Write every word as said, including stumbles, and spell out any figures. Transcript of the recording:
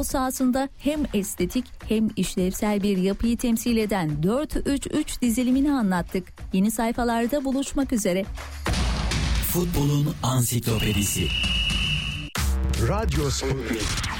futbol sahasında hem estetik hem işlevsel bir yapıyı temsil eden dört üç üç dizilimini anlattık. Yeni sayfalarda buluşmak üzere. Futbolun ansiklopedisi. Radyo Sputnik.